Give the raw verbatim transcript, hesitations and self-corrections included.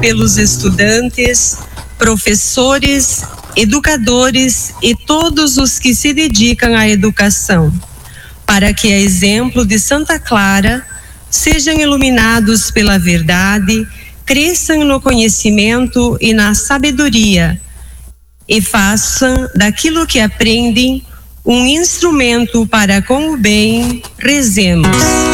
pelos estudantes, professores, educadores e todos os que se dedicam à educação, para que, a exemplo de Santa Clara, sejam iluminados pela verdade, cresçam no conhecimento e na sabedoria, e façam daquilo que aprendem um instrumento para com o bem. Rezemos.